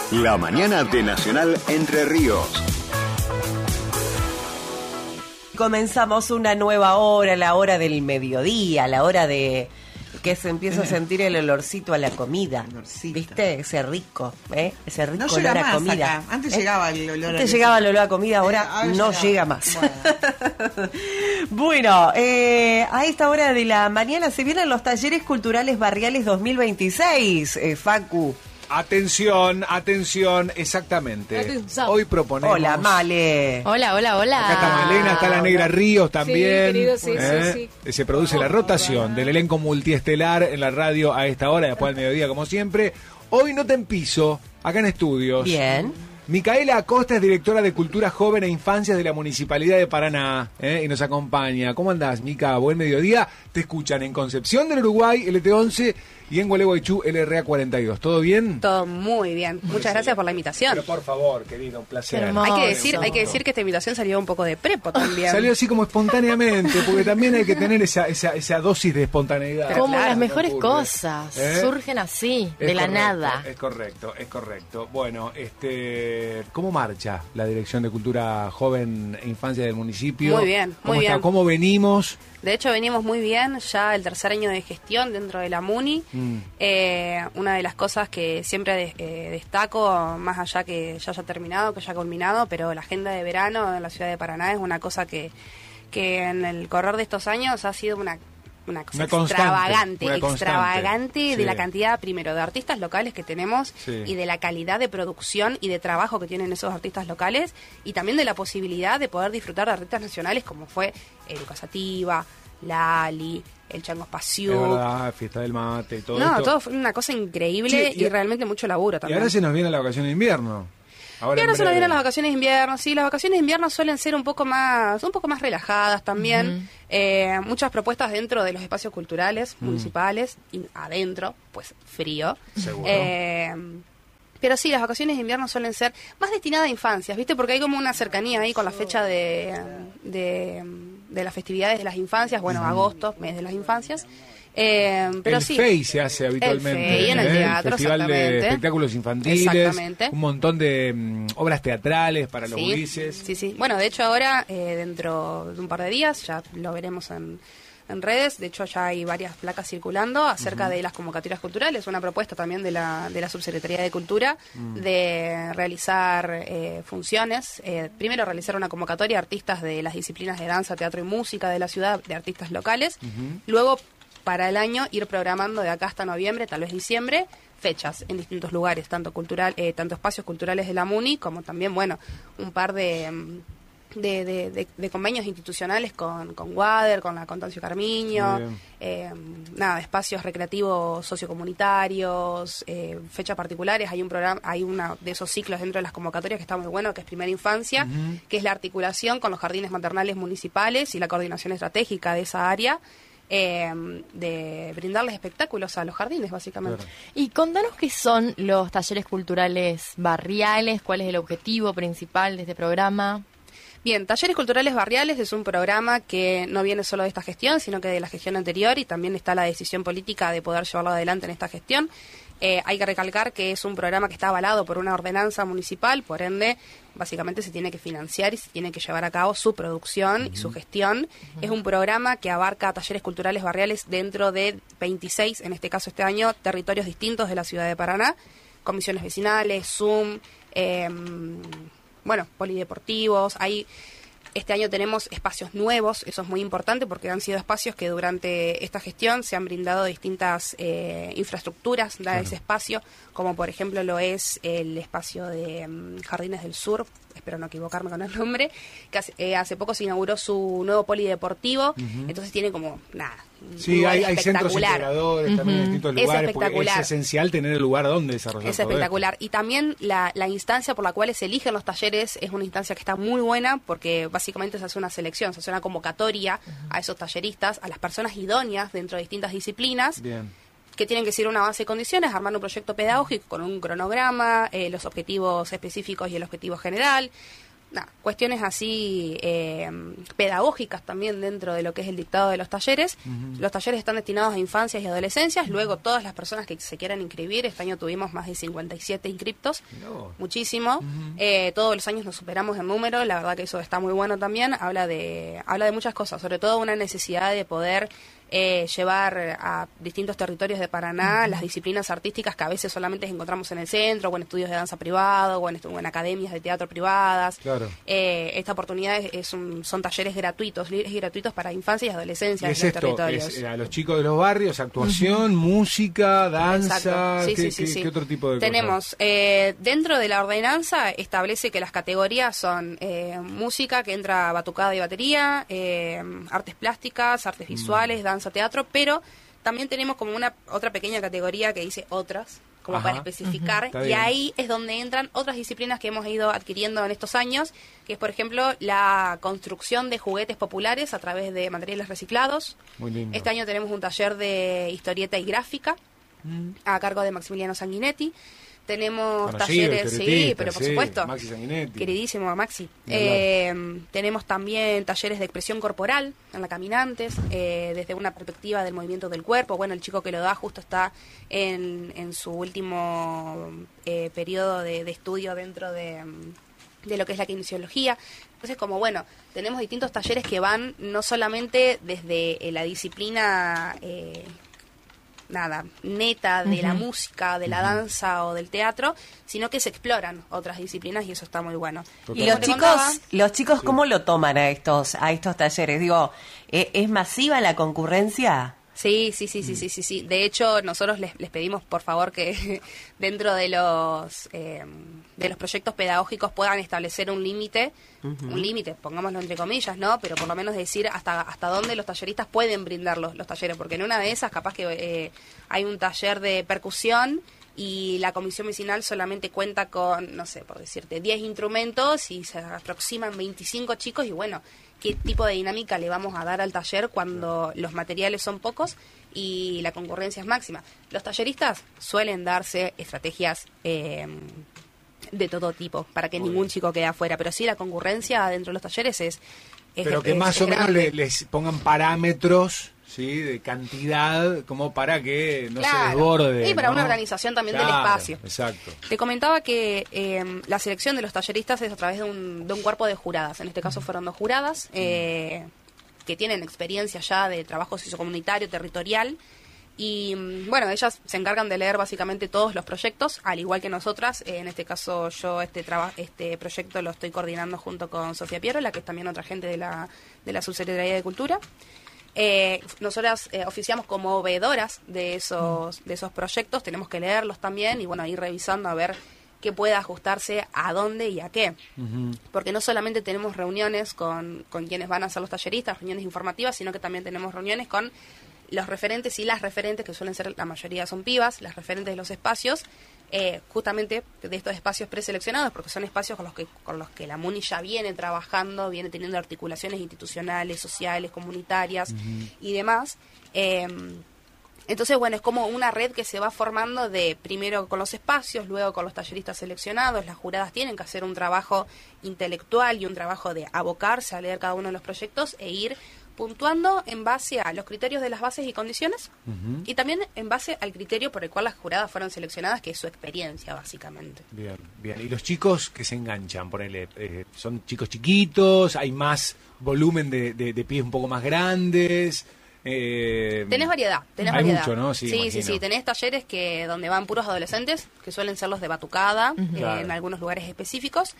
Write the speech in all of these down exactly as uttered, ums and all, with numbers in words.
La mañana de Nacional Entre Ríos. Comenzamos una nueva hora, la hora del mediodía, la hora de que se empieza a sentir el olorcito a la comida. Olorcito. ¿Viste? Ese rico, ¿eh? Ese rico no olor a más comida. Acá. Antes ¿Eh? llegaba el olor Antes a llegaba el olor a comida, ahora, ahora no llegaba. llega más. Bueno, bueno eh, a esta hora de la mañana se vienen los talleres culturales barriales dos mil veintiséis, eh, Facu. Atención, atención, exactamente. Atención. Hoy proponemos... Hola, Male. Hola, hola, hola. Acá está Malena, está la Negra Ríos también. Sí, querido, sí, ¿eh? sí, sí. Se produce la rotación del elenco multiestelar en la radio a esta hora, después del mediodía, como siempre. Hoy Nota en Piso, acá en estudios. Bien. Micaela Acosta es directora de Cultura Joven e Infancias de la Municipalidad de Paraná, ¿eh? Y nos acompaña. ¿Cómo andás, Mica? Buen mediodía. Te escuchan en Concepción del Uruguay, L T once, y en Gualeguaychú, L R A cuarenta y dos. ¿Todo bien? Todo muy bien. Muchas gracias por la invitación. Pero por favor, querido, un placer. Hay que decir, hay que decir que esta invitación salió un poco de prepo también. Salió así como espontáneamente, porque también hay que tener esa, esa, esa dosis de espontaneidad. Pero como claro, las mejores ocurre. cosas, ¿Eh? surgen así, Es de la correcto, nada. Es correcto, es correcto. Bueno, este, ¿cómo marcha la Dirección de Cultura Joven e Infancia del municipio? Muy bien, ¿Cómo muy está? bien. ¿Cómo venimos? De hecho, venimos muy bien, ya el tercer año de gestión dentro de la MUNI. Mm. Eh, una de las cosas que siempre de- eh, destaco, más allá que ya haya terminado, que ya ha culminado, pero la agenda de verano en la ciudad de Paraná es una cosa que, que en el correr de estos años ha sido una, una cosa Una constante, extravagante, una constante, extravagante sí. de la cantidad, primero, de artistas locales que tenemos Sí. y de la calidad de producción y de trabajo que tienen esos artistas locales, y también de la posibilidad de poder disfrutar de artistas nacionales como fue Educa Sativa, Lali, el Chango Es Espaciú. verdad, Fiesta del Mate y todo No, esto. todo fue una cosa increíble Sí, y- y, realmente mucho laburo Y también. ahora se nos viene la vacación de invierno. Ahora Y ahora en se nos breve. vienen las vacaciones de invierno. Sí, las vacaciones de invierno suelen ser un poco más, un poco más relajadas también. Ujú. Eh, muchas propuestas dentro de los espacios culturales Mm. municipales y adentro, pues frío. Seguro. Eh, pero sí, las vacaciones de invierno suelen ser más destinadas a infancias, ¿viste? Porque hay como una cercanía ahí con la fecha de, de, de las festividades de las infancias. Bueno, agosto, mes de las infancias. Eh, pero el sí. F E I se hace habitualmente. El F E I en el ¿eh? teatro, Festival de exactamente. espectáculos infantiles. Exactamente. Un montón de mm, obras teatrales para los Sí, gurises. sí, sí. Bueno, de hecho ahora, eh, dentro de un par de días, ya lo veremos en, en redes. De hecho, ya hay varias placas circulando acerca de las convocatorias culturales. Una propuesta también de la, de la Subsecretaría de Cultura de realizar eh, funciones. Eh, primero, realizar una convocatoria a artistas de las disciplinas de danza, teatro y música de la ciudad, de artistas locales. Luego, para el año, ir programando de acá hasta noviembre, tal vez diciembre, fechas en distintos lugares, tanto cultural, eh, tanto espacios culturales de la MUNI, como también, bueno, un par de, mm, de, de, de- de convenios institucionales con, con Wader, con la Contancio Muy Carmiño, bien. eh, nada, espacios recreativos sociocomunitarios, eh, fechas particulares. Hay un programa, hay uno de esos ciclos dentro de las convocatorias que está muy bueno, que es Primera Infancia, que es la articulación con los jardines maternales municipales y la coordinación estratégica de esa área. Eh, de brindarles espectáculos a los jardines, básicamente. Claro. Y contanos qué son los talleres culturales barriales, cuál es el objetivo principal de este programa. Bien, Talleres Culturales Barriales es un programa que no viene solo de esta gestión, sino que de la gestión anterior, y también está la decisión política de poder llevarlo adelante en esta gestión. Eh, hay que recalcar que es un programa que está avalado por una ordenanza municipal, por ende, básicamente se tiene que financiar y se tiene que llevar a cabo su producción y su gestión. Es un programa que abarca talleres culturales barriales dentro de veintiséis, en este caso este año, territorios distintos de la ciudad de Paraná, comisiones vecinales, Zoom, eh, bueno, polideportivos. Hay, este año tenemos espacios nuevos, eso es muy importante porque han sido espacios que durante esta gestión se han brindado distintas eh, infraestructuras de ese espacio, como por ejemplo lo es el espacio de um, Jardines del Sur, espero no equivocarme con el nombre, que hace, eh, hace poco se inauguró su nuevo polideportivo, uh-huh. entonces tiene como, nada, Sí, hay, hay centros integradores uh-huh. también en distintos es lugares, porque es espectacular. esencial tener el lugar donde desarrollar Es todo espectacular. esto. Y también la, la instancia por la cual se eligen los talleres es una instancia que está muy buena porque básicamente se hace una selección, se hace una convocatoria uh-huh. a esos talleristas, a las personas idóneas dentro de distintas disciplinas. Bien. Que tienen que ser una base de condiciones, armar un proyecto pedagógico con un cronograma, eh, los objetivos específicos y el objetivo general, Nah, cuestiones así eh, pedagógicas también dentro de lo que es el dictado de los talleres. Uh-huh. Los talleres están destinados a infancias y adolescencias. Luego, todas las personas que se quieran inscribir, este año tuvimos más de cincuenta y siete inscriptos, no. muchísimo. Uh-huh. Eh, todos los años nos superamos en número, la verdad que eso está muy bueno también. Habla de, habla de muchas cosas, sobre todo una necesidad de poder Eh, llevar a distintos territorios de Paraná uh-huh. las disciplinas artísticas que a veces solamente encontramos en el centro, o en estudios de danza privado, o en, o en academias de teatro privadas. Claro. Eh, esta oportunidad es, es un, son talleres gratuitos, libres y gratuitos para infancia y adolescencia en los esto? territorios. Es, eh, a los chicos de los barrios, actuación, uh-huh. música, danza, sí, ¿qué, sí, sí, qué, sí. ¿qué otro tipo de Tenemos, cosas? Eh, dentro de la ordenanza establece que las categorías son eh, música, que entra batucada y batería, eh, artes plásticas, artes visuales, mm. danza, teatro, pero también tenemos como una otra pequeña categoría que dice otras, como Ajá. para especificar, uh-huh. y ahí es donde entran otras disciplinas que hemos ido adquiriendo en estos años, que es, por ejemplo, la construcción de juguetes populares a través de materiales reciclados. Muy lindo. Este año tenemos un taller de historieta y gráfica mm. a cargo de Maximiliano Sanguinetti. Tenemos Conocido, talleres, sí, pero por sí, supuesto, Maxi Sanguinetti. Queridísimo Maxi. Eh, tenemos también talleres de expresión corporal en la Caminantes, eh, desde una perspectiva del movimiento del cuerpo. Bueno, el chico que lo da justo está en, en su último eh, periodo de, de estudio dentro de, de lo que es la kinesiología. Entonces, como bueno, tenemos distintos talleres que van no solamente desde eh, la disciplina Eh, nada, neta de uh-huh. la música, de la uh-huh. danza o del teatro, sino que se exploran otras disciplinas y eso está muy bueno. Y los chicos, contaba, los chicos, sí. ¿cómo lo toman a estos, a estos talleres? Digo, ¿es, es masiva la concurrencia? Sí, sí, sí, sí, sí, sí, sí. De hecho, nosotros les, les pedimos, por favor, que dentro de los eh, de los proyectos pedagógicos puedan establecer un límite, uh-huh. un límite, pongámoslo entre comillas, ¿no? Pero por lo menos decir hasta hasta dónde los talleristas pueden brindar los, los talleres, porque en una de esas capaz que eh, hay un taller de percusión y la comisión vecinal solamente cuenta con, no sé, por decirte, diez instrumentos y se aproximan veinticinco chicos y bueno, ¿qué tipo de dinámica le vamos a dar al taller cuando los materiales son pocos y la concurrencia es máxima? Los talleristas suelen darse estrategias eh, de todo tipo para que Muy ningún bien. chico quede afuera, pero sí la concurrencia dentro de los talleres es... es pero que es, más es o menos le, les pongan parámetros... Sí, de cantidad, como para que no claro. se desborde. Y para ¿no? una organización también claro, del espacio. Exacto. Te comentaba que eh, la selección de los talleristas es a través de un, de un cuerpo de juradas. En este caso fueron dos juradas eh, que tienen experiencia ya de trabajo sociocomunitario, territorial. Y bueno, ellas se encargan de leer básicamente todos los proyectos, al igual que nosotras. Eh, en este caso yo este traba, este proyecto lo estoy coordinando junto con Sofía Pierola, que es también otra gente de la, de la Subsecretaría de Cultura. Eh, nosotras eh, oficiamos como veedoras de esos de esos proyectos, tenemos que leerlos también y bueno, ir revisando a ver qué puede ajustarse a dónde y a qué. Uh-huh. Porque no solamente tenemos reuniones con, con quienes van a ser los talleristas, reuniones informativas, sino que también tenemos reuniones con los referentes y las referentes, que suelen ser, la mayoría son pibas, las referentes de los espacios, eh, justamente de estos espacios preseleccionados, porque son espacios con los que con los que la MUNI ya viene trabajando, viene teniendo articulaciones institucionales, sociales, comunitarias uh-huh. y demás. Eh, entonces, bueno, es como una red que se va formando de primero con los espacios, luego con los talleristas seleccionados. Las juradas tienen que hacer un trabajo intelectual y un trabajo de abocarse a leer cada uno de los proyectos e ir puntuando en base a los criterios de las bases y condiciones uh-huh. y también en base al criterio por el cual las juradas fueron seleccionadas, que es su experiencia, básicamente. Bien, bien. ¿Y los chicos que se enganchan? Ponele, eh, ¿son chicos chiquitos? ¿Hay más volumen de, de, de pies un poco más grandes? Eh, tenés variedad, tenés hay variedad. mucho, ¿no? Sí, sí, sí, sí, tenés talleres que donde van puros adolescentes, que suelen ser los de batucada, uh-huh. eh, claro. en algunos lugares específicos.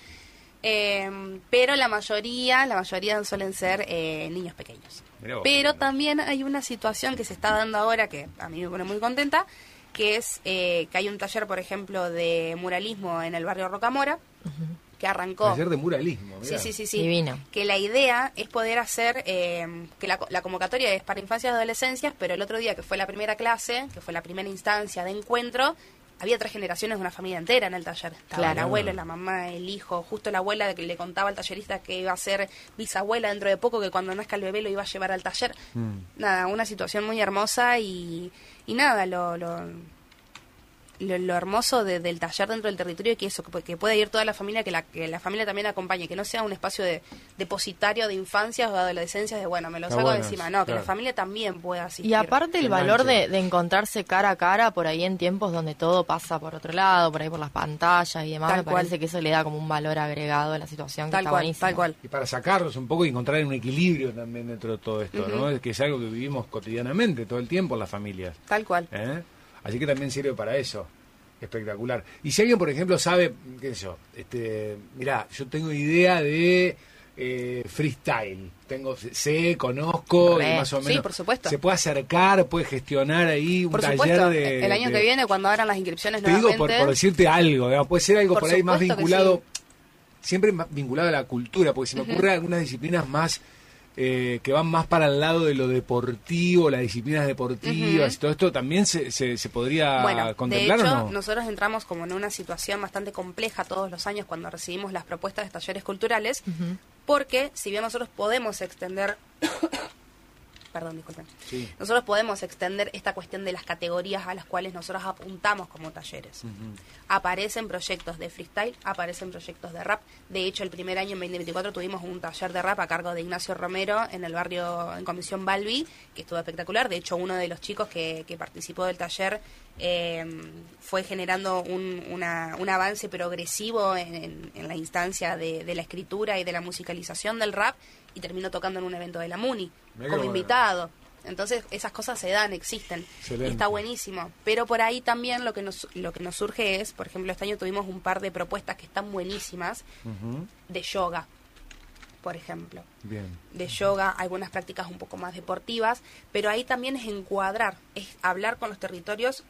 Eh, pero la mayoría, la mayoría suelen ser eh, niños pequeños. Vos, pero también hay una situación que se está dando ahora que a mí me pone muy contenta, que es eh, que hay un taller, por ejemplo, de muralismo en el barrio Rocamora, uh-huh. que arrancó. Taller de muralismo, mirá. Sí, sí, sí, sí. Divino. Que la idea es poder hacer, eh, que la, la convocatoria es para infancias y adolescencias, pero el otro día que fue la primera clase, que fue la primera instancia de encuentro, había tres generaciones de una familia entera en el taller. Estaba claro. el abuelo, la mamá, el hijo, justo la abuela que le contaba al tallerista que iba a ser bisabuela dentro de poco, que cuando nazca el bebé lo iba a llevar al taller. Mm. Nada, una situación muy hermosa y, y nada, lo, lo lo, lo hermoso de, del taller dentro del territorio, que eso, que, que pueda ir toda la familia, que la, que la familia también acompañe, que no sea un espacio de depositario de infancias o de adolescencias de, bueno, me lo saco de encima, no, que claro. la familia también pueda asistir. Y aparte el valor de, de encontrarse cara a cara por ahí en tiempos donde todo pasa por otro lado, por ahí por las pantallas y demás, tal me cual. Parece que eso le da como un valor agregado a la situación, que tal está cual, buenísimo. Tal cual. Y para sacarlos un poco y encontrar un equilibrio también dentro de todo esto, uh-huh. ¿no? Que es algo que vivimos cotidianamente, todo el tiempo en las familias. Tal cual. ¿Eh? Así que también sirve para eso. Espectacular. Y si alguien, por ejemplo, sabe, qué sé yo, este, mirá, yo tengo idea de eh, freestyle. Tengo, sé, conozco, Re. y más o menos. Sí, por supuesto. Se puede acercar, puede gestionar ahí un por taller supuesto. de. El año de, que viene, cuando abran las inscripciones te nuevamente. digo por, por decirte algo, digamos, puede ser algo por, por ahí más vinculado, sí. siempre más vinculado a la cultura, porque se me uh-huh. ocurre algunas disciplinas más. Eh, que van más para el lado de lo deportivo, las disciplinas deportivas, uh-huh. y todo esto también se, se, se podría bueno, contemplar, de hecho, ¿o no? Nosotros entramos como en una situación bastante compleja todos los años cuando recibimos las propuestas de talleres culturales, uh-huh. porque si bien nosotros podemos extender perdón, disculpen. Sí. Nosotros podemos extender esta cuestión de las categorías a las cuales nosotros apuntamos como talleres. Uh-huh. Aparecen proyectos de freestyle, aparecen proyectos de rap. De hecho, el primer año, en veinte veinticuatro, tuvimos un taller de rap a cargo de Ignacio Romero en el barrio, en Comisión Balbi, que estuvo espectacular. De hecho, uno de los chicos que, que participó del taller eh, fue generando un, una, un avance progresivo en, en, en la instancia de, de la escritura y de la musicalización del rap, y terminó tocando en un evento de la MUNI como bueno. invitado. Entonces esas cosas se dan, existen. Excelente. Está buenísimo. Pero por ahí también lo que nos lo que nos surge es, por ejemplo, este año tuvimos un par de propuestas que están buenísimas uh-huh. de yoga, por ejemplo. Bien. De yoga, algunas prácticas un poco más deportivas, pero ahí también es encuadrar, es hablar con los territorios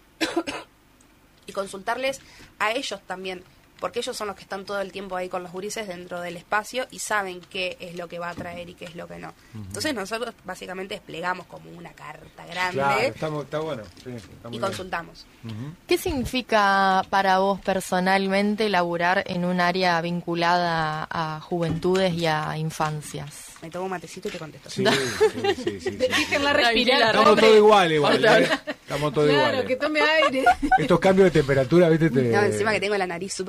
y consultarles a ellos también, porque ellos son los que están todo el tiempo ahí con los gurises dentro del espacio y saben qué es lo que va a traer y qué es lo que no. Uh-huh. Entonces nosotros básicamente desplegamos como una carta grande. Claro, está, está bueno. Sí, está muy y consultamos. Uh-huh. ¿Qué significa para vos personalmente laburar en un área vinculada a juventudes y a infancias? Me tomo un matecito y te contesto. Sí, sí, sí, sí, sí, Déjenla respirar. Estamos todos igual, igual. ¿eh? Estamos todos claro, iguales. Claro, que tome aire. Estos cambios de temperatura, ¿viste? Te... No, encima que tengo la nariz súper